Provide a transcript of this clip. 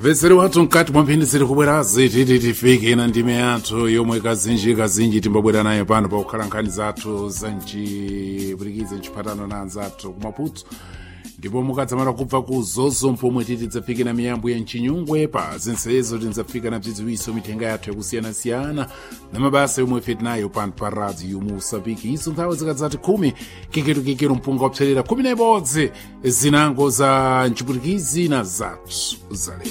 vesere watu mkati mwampindisire kubwerazi titi tifike ina ndime yathu yomwe kazinji timbabwera nayo pano pa kukhala nkhani zathu zanjipurikize nciphatano na anzathu kumaputso ndipo mukadzamala kubva kuzozo mpomwe titi tidzafike na miyambo ya mchinyungwe pa zinsezo tidzafika na bzidziwiso mithenga yathu yakusiyana-siyana na mabasa yomwe ife tinayo pano pa radzi yomusapiki iso nthawi zikadzati 10 kiketukikiro mpunga wapserera 11 zinango za ncipurikizi na zathu zale